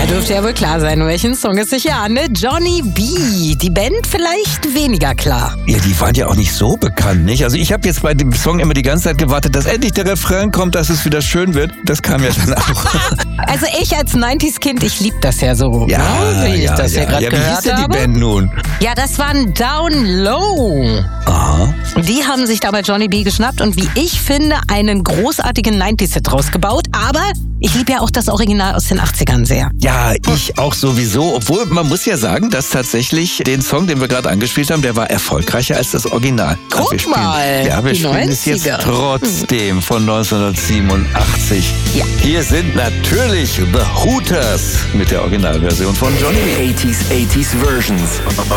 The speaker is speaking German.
Ja, dürfte ja wohl klar sein, welchen Song es sich hier handelt. Johnny B. Die Band vielleicht weniger klar. Ja, die waren ja auch nicht so bekannt, nicht? Also ich habe jetzt bei dem Song immer die ganze Zeit gewartet, dass endlich der Refrain kommt, dass es wieder schön wird. Das kam ja dann auch. Also ich als 90s-Kind, ich lieb das ja so. Ja, wie ich das hier gerade Wie gehört hieß denn die habe. Band nun? Ja, das waren Down Low. Aha. Die haben sich dabei Johnny B. geschnappt und wie ich finde, einen großartigen 90s-Hit rausgebaut. Aber ich liebe ja auch das Original aus den 80ern sehr. Ja, ich auch sowieso. Obwohl, man muss ja sagen, dass tatsächlich den Song, den wir gerade angespielt haben, der war erfolgreicher als das Original. Guck wir spielen, mal, ja, wir die spielen es jetzt 90er. trotzdem von 1987. Ja. Hier sind natürlich The Hooters mit der Originalversion von Johnny B. 80s Versions.